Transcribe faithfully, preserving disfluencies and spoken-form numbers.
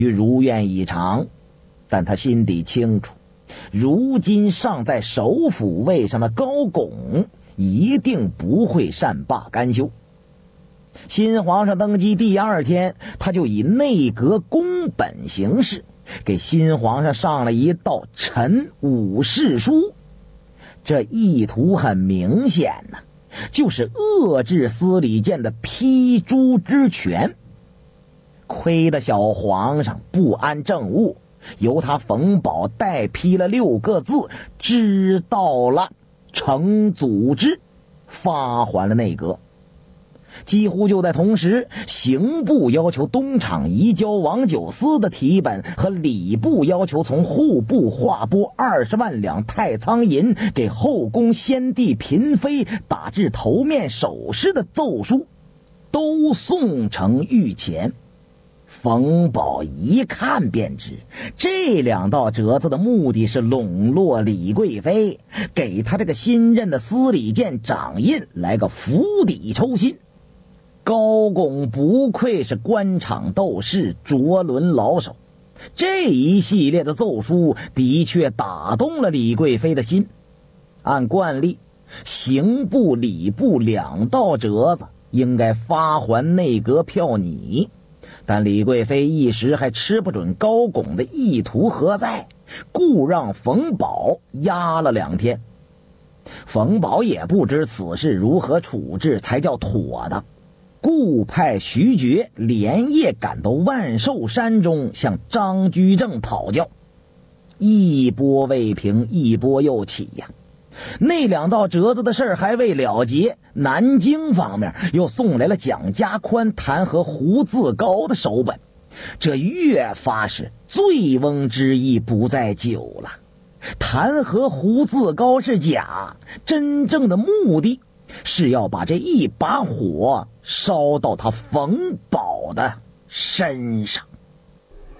如愿以偿，但他心底清楚，如今尚在首辅位上的高拱一定不会善罢甘休。新皇上登基第二天，他就以内阁宫本行事，给新皇上上了一道陈武事书。这意图很明显呐、啊，就是遏制司礼监的批诸之权。亏得小皇上不安政务，由他冯保代批了六个字，知道了，成组织，发还了内阁。几乎就在同时，刑部要求东厂移交王九思的题本和礼部要求从户部划拨二十万两太仓银给后宫先帝嫔妃打制头面首饰的奏书都送呈御前。冯保一看便知，这两道折子的目的是笼络李贵妃，给他这个新任的司礼监掌印来个釜底抽薪。高拱不愧是官场斗士，卓伦老手，这一系列的奏书的确打动了李贵妃的心。按惯例，刑部礼部两道折子应该发还内阁票拟，但李贵妃一时还吃不准高拱的意图何在，故让冯保压了两天。冯保也不知此事如何处置才叫妥当，故派徐觉连夜赶到万寿山中向张居正讨教。一波未平，一波又起呀。那两道折子的事儿还未了结，南京方面又送来了蒋家宽弹劾胡自高的手本，这越发是醉翁之意不在酒了。弹劾胡自高是假，真正的目的是要把这一把火烧到他冯保的身上。